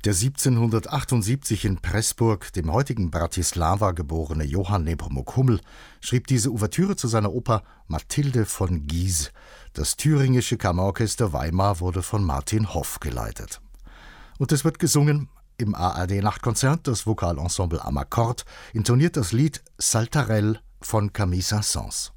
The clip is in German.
Der 1778 in Pressburg, dem heutigen Bratislava, geborene Johann Nepomuk Hummel schrieb diese Ouvertüre zu seiner Oper Mathilde von Guise. Das Thüringische Kammerorchester Weimar wurde von Martin Hoff geleitet. Und es wird gesungen im ARD-Nachtkonzert. Das Vokalensemble Amakord intoniert das Lied Saltarelle von Camille Saint-Saëns.